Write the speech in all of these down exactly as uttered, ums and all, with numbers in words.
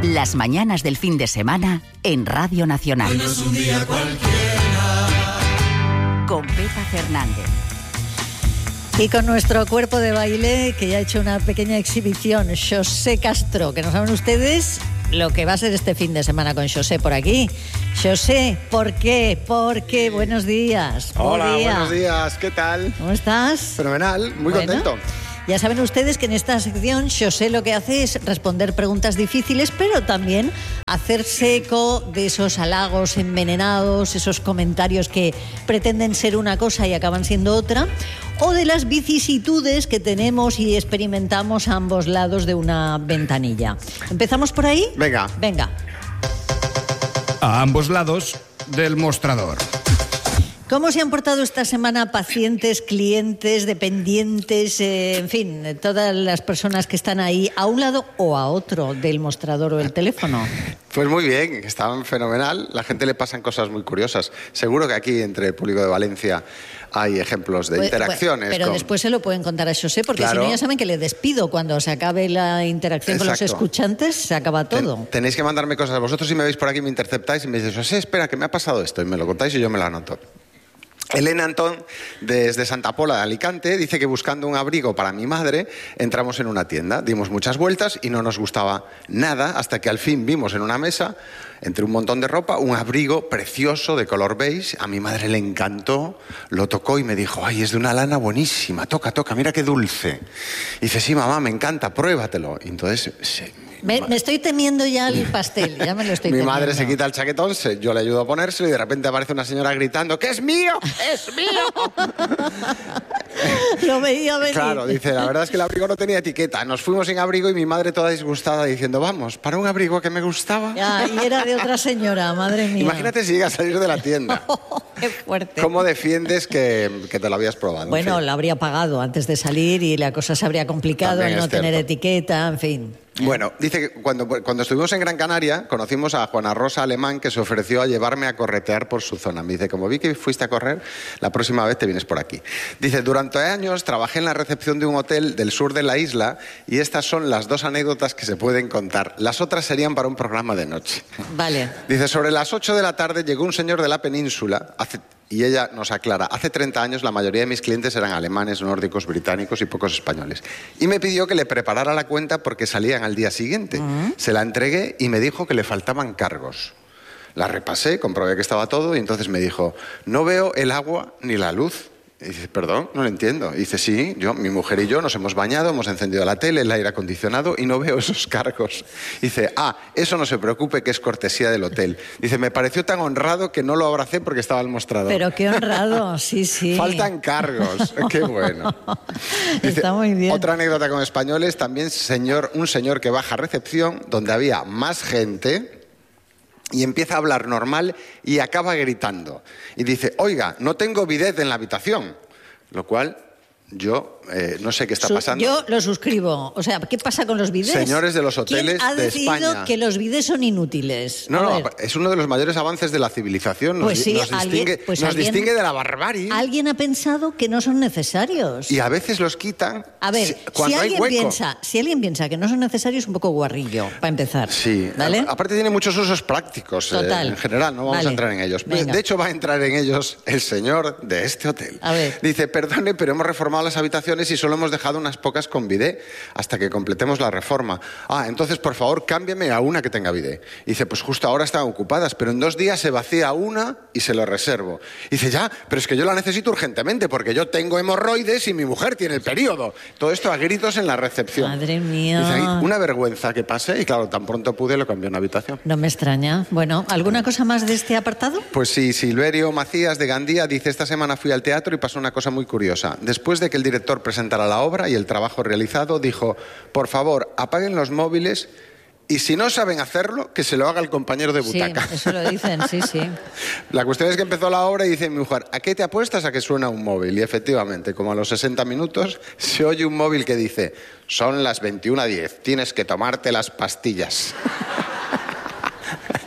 Las mañanas del fin de semana en Radio Nacional. Hoy no es un día cualquiera. Con Pepa Fernández. Y con nuestro cuerpo de baile, que ya ha hecho una pequeña exhibición, José Castro, que no saben ustedes lo que va a ser este fin de semana con José por aquí. José, ¿por qué? ¿Por qué? Buenos días. Hola, día. buenos días. ¿Qué tal? ¿Cómo estás? Fenomenal, muy Bueno. contento. Ya saben ustedes que en esta sección José lo que hace es responder preguntas difíciles, pero también hacerse eco de esos halagos envenenados, esos comentarios que pretenden ser una cosa y acaban siendo otra, o de las vicisitudes que tenemos y experimentamos a ambos lados de una ventanilla. ¿Empezamos por ahí? Venga. Venga. A ambos lados del mostrador. ¿Cómo se han portado esta semana pacientes, clientes, dependientes, eh, en fin, todas las personas que están ahí a un lado o a otro del mostrador o del teléfono? Pues muy bien, estaban fenomenal. La gente le pasan cosas muy curiosas. Seguro que aquí, entre el público de Valencia, hay ejemplos de Pues, interacciones. Pero con... después se lo pueden contar a José, porque Claro. si no ya saben que le despido. Cuando se acabe la interacción con los Exacto. escuchantes, se acaba todo. Ten- tenéis que mandarme cosas. Vosotros si me veis por aquí me interceptáis y me dices, José, espera, que me ha pasado esto. Y me lo contáis y yo me lo anoto. Elena Antón, desde Santa Pola de Alicante, dice que buscando un abrigo para mi madre, entramos en una tienda, dimos muchas vueltas y no nos gustaba nada, hasta que al fin vimos en una mesa, entre un montón de ropa, un abrigo precioso de color beige. A mi madre le encantó, lo tocó y me dijo, ay, es de una lana buenísima, toca, toca, mira qué dulce. Y dice, sí, mamá, me encanta, pruébatelo. Y entonces... sí, Me, me estoy temiendo ya el pastel, ya me lo estoy mi temiendo. madre se quita el chaquetón, se- yo le ayudo a ponérselo y de repente aparece una señora gritando, ¡que es mío! ¡Es mío! Lo veía venir. Claro, dice, la verdad es que el abrigo no tenía etiqueta. Nos fuimos sin abrigo y mi madre toda disgustada diciendo, vamos, para un abrigo que me gustaba. Ya, y era de otra señora, madre mía. Imagínate si llega a salir de la tienda. Qué fuerte. ¿Cómo defiendes que, que te lo habías probado? En Bueno, fin. la habría pagado antes de salir y la cosa se habría complicado También al no es tener cierto. etiqueta, en fin. Bueno, dice que cuando, cuando estuvimos en Gran Canaria conocimos a Juana Rosa Alemán, que se ofreció a llevarme a corretear por su zona. Me dice, como vi que fuiste a correr, la próxima vez te vienes por aquí. Dice, durante años trabajé en la recepción de un hotel del sur de la isla y estas son las dos anécdotas que se pueden contar. Las otras serían para un programa de noche. Vale. Dice, sobre las ocho de la tarde llegó un señor de la península hace- y ella nos aclara, hace treinta años la mayoría de mis clientes eran alemanes, nórdicos, británicos y pocos españoles. Y me pidió que le preparara la cuenta porque salían al día siguiente. Uh-huh. Se la entregué y me dijo que le faltaban cargos. La repasé, comprobé que estaba todo y entonces me dijo, no veo el agua ni la luz. Y dice, perdón, no lo entiendo. Y dice, sí, yo, mi mujer y yo nos hemos bañado, hemos encendido la tele, el aire acondicionado y no veo esos cargos. Y dice, ah, eso no se preocupe, que es cortesía del hotel. Dice, me pareció tan honrado que no lo abracé porque estaba al mostrador. Pero qué honrado, sí, sí. Faltan cargos, qué bueno. Dice, está muy bien. Otra anécdota con españoles, también señor, un señor que baja a recepción donde había más gente... y empieza a hablar normal y acaba gritando. Y dice, oiga, no tengo bidet en la habitación. Lo cual yo eh, no sé qué está Su- pasando. Yo lo suscribo. O sea, ¿qué pasa con los bidés? Señores de los hoteles ¿Quién ha de decidido España? que los bidés son inútiles? No, A no, ver. es uno de los mayores avances de la civilización. Nos, Pues sí, nos alguien- distingue, pues nos alguien- distingue de la barbarie. Alguien ha pensado que no son necesarios. Y a veces los quitan A ver, si- si, cuando hay alguien hueco. piensa, si alguien piensa que no son necesarios, un poco guarrillo, para empezar. Sí, ¿Vale? a- aparte tiene muchos usos prácticos eh, Total. en general, no vamos Vale. a entrar en ellos. Pues, Venga. de hecho va a entrar en ellos el señor de este hotel. A ver. Dice, perdone, pero hemos reformado las habitaciones y solo hemos dejado unas pocas con bidé hasta que completemos la reforma. Ah, entonces por favor cámbiame a una que tenga bidé. Dice, pues justo ahora están ocupadas, pero en dos días se vacía una y se lo reservo. Dice, ya, pero es que yo la necesito urgentemente porque yo tengo hemorroides y mi mujer tiene el periodo. Todo esto a gritos en la recepción. Madre mía. Dice, "Ay, una vergüenza que pase", y claro, tan pronto pude lo cambié en habitación. No me extraña. Bueno, ¿alguna cosa más de este apartado? Pues sí, Silverio Macías de Gandía dice, esta semana fui al teatro y pasó una cosa muy curiosa. Después de que el director presentara la obra y el trabajo realizado, dijo, por favor, apaguen los móviles y si no saben hacerlo, que se lo haga el compañero de butaca. Sí, eso lo dicen, sí, sí. La cuestión es que empezó la obra y dice mi mujer, ¿a qué te apuestas a que suena un móvil? Y efectivamente, como a los sesenta minutos, se oye un móvil que dice, son las veintiuna diez, tienes que tomarte las pastillas.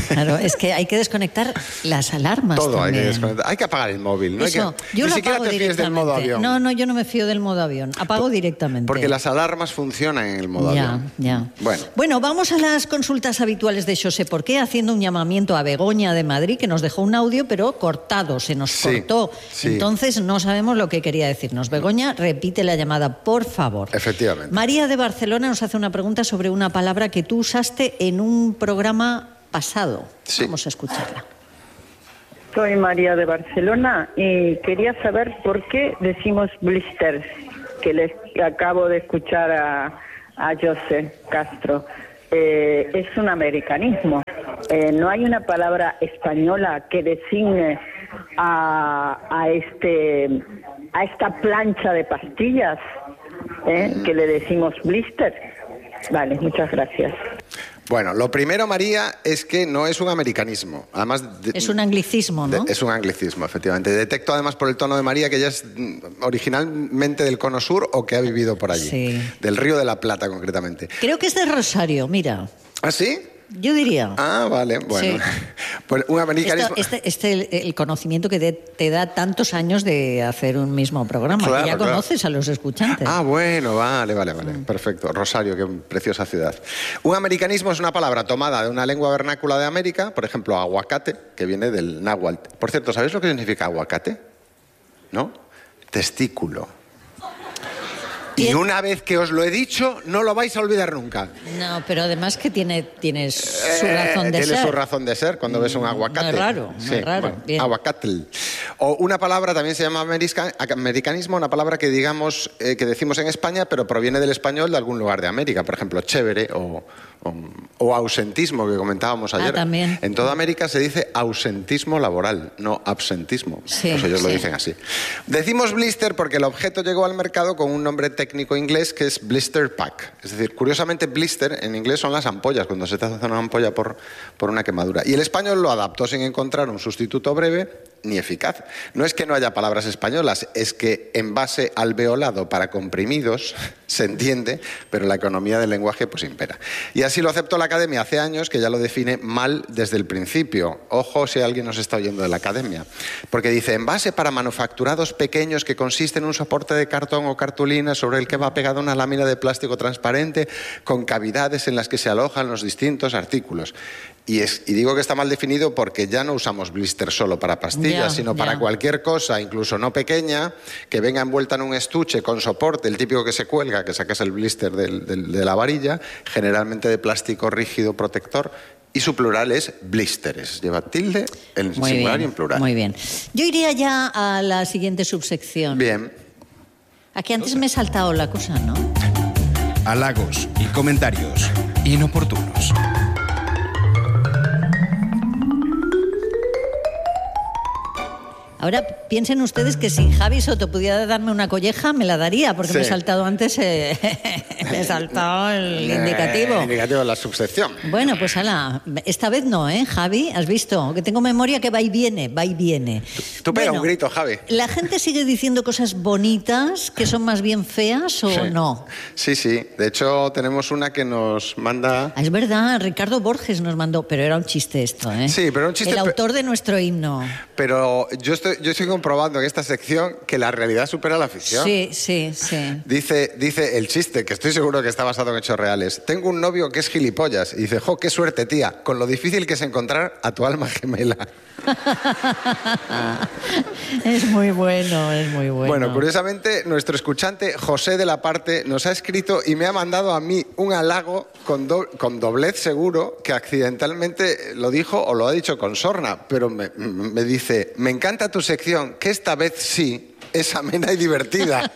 Claro, es que hay que desconectar las alarmas. Todo también. hay que desconectar. Hay que apagar el móvil. No Eso, hay que, yo ni lo siquiera apago te fíes del modo directamente. avión. No, no, yo no me fío del modo avión. Apago Por, directamente. Porque las alarmas funcionan en el modo ya, avión. Ya. Bueno. bueno, vamos a las consultas habituales de Xosé Porqué, haciendo un llamamiento a Begoña de Madrid, que nos dejó un audio, pero cortado, se nos Sí, cortó. sí. Entonces no sabemos lo que quería decirnos. Begoña, repite la llamada, por favor. Efectivamente. María de Barcelona nos hace una pregunta sobre una palabra que tú usaste en un programa pasado. Sí. Vamos a escucharla. Soy María de Barcelona y quería saber por qué decimos blisters, que les acabo de escuchar a, a José Castro. Eh, es un americanismo. Eh, no hay una palabra española que designe a, a este a esta plancha de pastillas, eh, que le decimos blister. Vale, muchas gracias. Bueno, lo primero, María, es que no es un americanismo. Además, de, Es un anglicismo, ¿no? de, es un anglicismo, efectivamente. Detecto además por el tono de María que ella es mm, originalmente del Cono Sur o que ha vivido por allí. Sí. Del Río de la Plata, concretamente. Creo que es de Rosario, mira. ¿Ah, sí? Yo diría. Ah, vale, bueno. Sí. Pues un americanismo... Esto- este este el, el conocimiento que te, te da tantos años de hacer un mismo programa, Claro, que ya claro. conoces a los escuchantes. Ah, bueno, vale, vale, vale. Perfecto. Rosario, qué preciosa ciudad. Un americanismo es una palabra tomada de una lengua vernácula de América, por ejemplo, aguacate, que viene del náhuatl. Por cierto, ¿sabéis lo que significa aguacate? ¿No? Testículo. Y Bien. una vez que os lo he dicho, no lo vais a olvidar nunca. No, pero además que tiene, tiene su Eh, razón de tiene ser. su razón de ser cuando ves un aguacate. no es raro, no es raro. Bien. Aguacatl. O una palabra también se llama america- americanismo, una palabra que digamos eh, que decimos en España, pero proviene del español de algún lugar de América. Por ejemplo, chévere o, o, o ausentismo, que comentábamos ayer. Ah, también. En toda América se dice ausentismo laboral, no absentismo. Sí, Pues ellos lo sí. dicen así. Decimos blister porque el objeto llegó al mercado con un nombre técnico inglés que es blister pack. Es decir, curiosamente blister en inglés son las ampollas, cuando se te hace una ampolla por, por una quemadura. Y el español lo adaptó sin encontrar un sustituto breve ni eficaz. No es que no haya palabras españolas, es que en base alveolado para comprimidos se entiende, pero la economía del lenguaje pues impera. Y así lo aceptó la Academia hace años, que ya lo define mal desde el principio. Ojo si alguien nos está oyendo de la Academia. Porque dice, envase para manufacturados pequeños que consiste en un soporte de cartón o cartulina sobre el que va pegada una lámina de plástico transparente con cavidades en las que se alojan los distintos artículos. Y, es, y digo que está mal definido porque ya no usamos blister solo para pastillas, Ya, sino ya. para cualquier cosa, incluso no pequeña, que venga envuelta en un estuche con soporte, el típico que se cuelga, que sacas el blister del- del- de la varilla, generalmente de plástico rígido protector, y su plural es blísteres. Lleva tilde en Muy singular bien, y en plural. muy bien. Yo iría ya a la siguiente subsección. Bien. Aquí antes me he saltado la cosa, ¿no? Halagos y comentarios inoportunos. Ahora piensen ustedes que si Javi Soto pudiera darme una colleja, me la daría, porque Sí. me he saltado antes, eh, me he saltado el indicativo. Eh, indicativo de la subsección. Bueno, pues ala, esta vez no, ¿eh, Javi? ¿Has visto? Que tengo memoria que va y viene, va y viene. Tú pega Bueno, un grito, Javi. ¿La gente sigue diciendo cosas bonitas que son más bien feas o Sí. no? Sí, sí. De hecho, tenemos una que nos manda... Ah, es verdad, Ricardo Borges nos mandó, pero era un chiste esto, ¿eh? Sí, pero un chiste, El pe- autor de nuestro himno. Pero yo estoy, yo estoy comprobando en esta sección que la realidad supera la ficción. Sí, sí, sí. Dice, dice el chiste, que estoy seguro que está basado en hechos reales. Tengo un novio que es gilipollas. Y dice, jo, qué suerte, tía, con lo difícil que es encontrar a tu alma gemela. Es muy bueno, es muy bueno. Bueno, curiosamente, nuestro escuchante José de la Parte nos ha escrito y me ha mandado a mí un halago con, do- con doblez seguro, que accidentalmente lo dijo o lo ha dicho con sorna, pero me, me dice, me encanta tu sección, que esta vez sí es amena y divertida.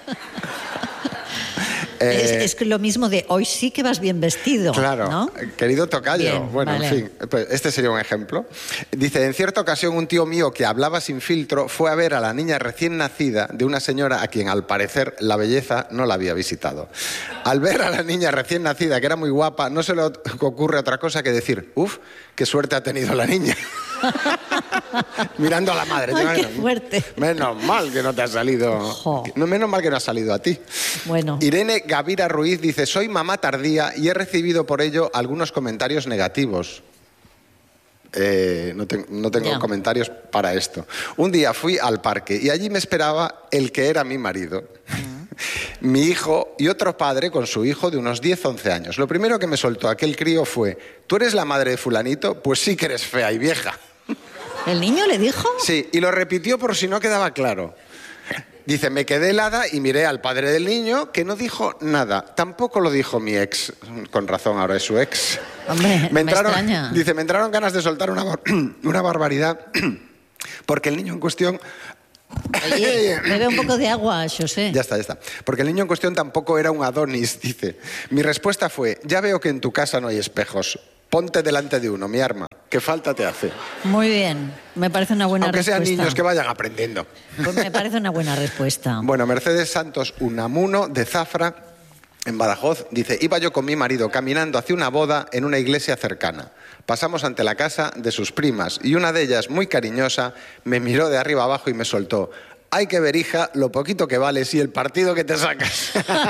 Es, Eh, es que lo mismo de hoy sí que vas bien vestido, Claro, ¿no? querido tocayo. Bien, bueno, vale. en fin, pues este sería un ejemplo. Dice, en cierta ocasión un tío mío que hablaba sin filtro fue a ver a la niña recién nacida de una señora a quien al parecer la belleza no la había visitado. Al ver a la niña recién nacida, que era muy guapa, no se le ocurre otra cosa que decir, uff, qué suerte ha tenido la niña. Mirando a la madre. Ay, Menos- qué fuerte. Menos mal que no te ha salido. Jo. No, menos mal que no ha salido a ti. Bueno. Irene Gavira Ruiz dice, soy mamá tardía y he recibido por ello algunos comentarios negativos. Eh, no, te, no tengo Ya. comentarios para esto. Un día fui al parque y allí me esperaba el que era mi marido, mi hijo y otro padre con su hijo de unos diez, once años. Lo primero que me soltó aquel crío fue: ¿tú eres la madre de fulanito? Pues sí que eres fea y vieja. ¿El niño le dijo? Sí, y lo repitió por si no quedaba claro. Dice, me quedé helada y miré al padre del niño, que no dijo nada. Tampoco lo dijo mi ex. Con razón, ahora es su ex. Hombre, me extraña. Dice, me entraron ganas de soltar una, bar- una barbaridad porque el niño en cuestión... Oye, bebe un poco de agua, José. Ya está, ya está. Porque el niño en cuestión tampoco era un Adonis, dice. Mi respuesta fue, ya veo que en tu casa no hay espejos. Ponte delante de uno, mi arma. ¿Qué falta te hace? Muy bien, me parece una buena Aunque respuesta. sean niños que vayan aprendiendo. Pues me parece una buena respuesta. Bueno, Mercedes Santos Unamuno, de Zafra, en Badajoz, dice, iba yo con mi marido caminando hacia una boda en una iglesia cercana. Pasamos ante la casa de sus primas y una de ellas, muy cariñosa, me miró de arriba abajo y me soltó, hay que ver, hija, lo poquito que vales y el partido que te sacas.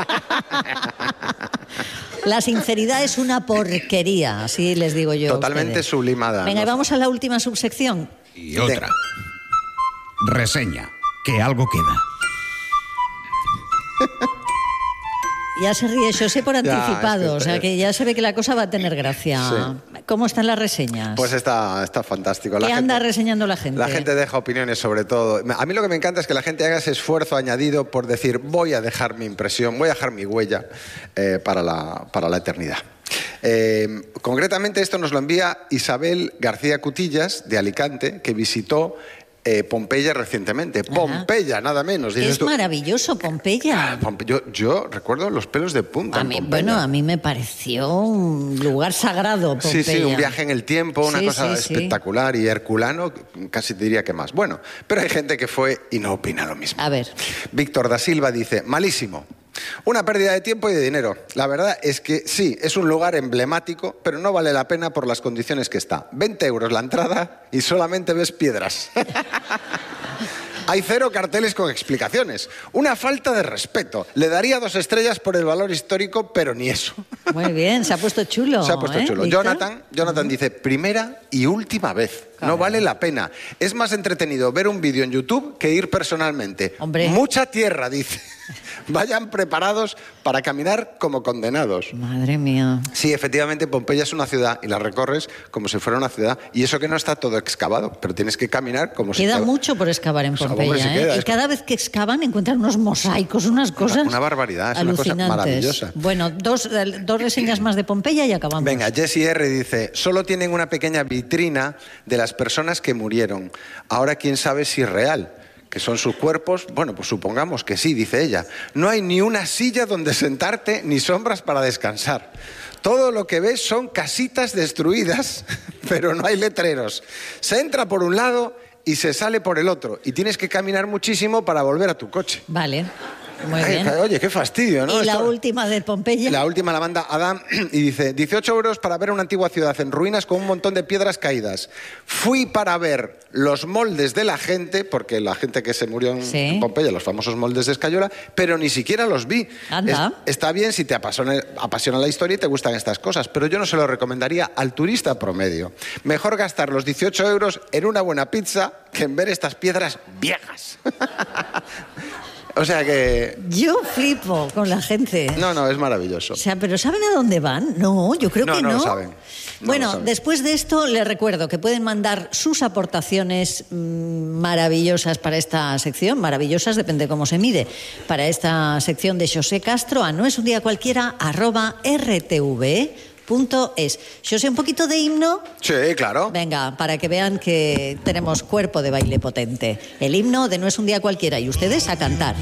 La sinceridad es una porquería, así les digo yo. a Totalmente ustedes. sublimada. Venga, y ¿no? vamos a la última subsección. Y otra. Reseña. Que algo queda. Ya se ríe José por Ya, anticipado, es que- o sea que ya se ve que la cosa va a tener gracia. ¿Cómo están las reseñas? Pues está, está fantástico. La ¿Qué gente- anda reseñando la gente? La gente deja opiniones sobre todo. A mí lo que me encanta es que la gente haga ese esfuerzo añadido por decir, voy a dejar mi impresión, voy a dejar mi huella eh, para, la, para la eternidad. Eh, concretamente esto nos lo envía Isabel García Cutillas, de Alicante, que visitó eh, Pompeya recientemente. Ajá. Pompeya, nada menos. Que Dices es tú, maravilloso, Pompeya. "Ah, Pompe- yo, yo recuerdo los pelos de punta A en mí, Pompeya". bueno, a mí me pareció un lugar sagrado, Pompeya. Sí, sí, un viaje en el tiempo, una Sí, cosa sí, sí. espectacular y herculano, casi te diría que más. Bueno, pero hay gente que fue y no opina lo mismo. A ver. Víctor da Silva dice, malísimo. Una pérdida de tiempo y de dinero. La verdad es que sí, es un lugar emblemático, pero no vale la pena por las condiciones que está. veinte euros la entrada y solamente ves piedras. Hay cero carteles con explicaciones. Una falta de respeto. Le daría dos estrellas por el valor histórico, pero ni eso. Muy bien, se ha puesto chulo. Se ha puesto ¿eh, chulo. Víctor? Jonathan, Jonathan dice, primera y última vez. No vale la pena. Es más entretenido ver un vídeo en YouTube que ir personalmente. Hombre. Mucha tierra, dice. Vayan preparados para caminar como condenados. Madre mía. Sí, efectivamente, Pompeya es una ciudad y la recorres como si fuera una ciudad. Y eso que no está todo excavado, pero tienes que caminar como si... Queda te- mucho por excavar en O sea, Pompeya, hombre, sí ¿eh? queda, Y es- cada vez que excavan encuentran unos mosaicos, unas cosas una barbaridad, es una cosa alucinantes. maravillosa. Bueno, dos, eh, dos reseñas más de Pompeya y acabamos. Venga, Jessie R. dice, solo tienen una pequeña vitrina de las personas que murieron. Ahora quién sabe si es real, que son sus cuerpos. Bueno, pues supongamos que sí, dice ella. No hay ni una silla donde sentarte ni sombras para descansar. Todo lo que ves son casitas destruidas, pero no hay letreros. Se entra por un lado y se sale por el otro. Y tienes que caminar muchísimo para volver a tu coche. Vale, muy Ay, bien. oye, qué fastidio, ¿no? Y la Esto- última de Pompeya. La última la manda Adam y dice, dieciocho euros para ver una antigua ciudad en ruinas con un montón de piedras caídas. Fui para ver los moldes de la gente, porque la gente que se murió en, Sí. en Pompeya, los famosos moldes de Escayola, pero ni siquiera los vi. Anda. Es- está bien si te apasiona, apasiona la historia y te gustan estas cosas, pero yo no se lo recomendaría al turista promedio. Mejor gastar los dieciocho euros en una buena pizza que en ver estas piedras viejas. O sea que... Yo flipo con la gente. No, no, es maravilloso. O sea, ¿pero saben a dónde van? No, yo creo No, que no no. lo saben. No bueno, lo saben. después de esto les recuerdo que pueden mandar sus aportaciones mmm, maravillosas para esta sección, maravillosas, depende cómo se mide, para esta sección de José Castro a no es un día cualquiera arroba rtv punto es. José, un poquito de himno. Sí, claro. Venga, para que vean que tenemos cuerpo de baile potente. El himno de No es un día cualquiera y ustedes a cantar.